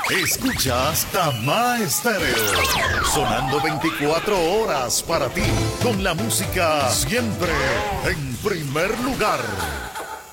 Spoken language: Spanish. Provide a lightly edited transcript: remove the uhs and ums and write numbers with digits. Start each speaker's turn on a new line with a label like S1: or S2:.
S1: Escuchas Tamá Estéreo, sonando 24 horas para ti, con la música siempre en primer lugar.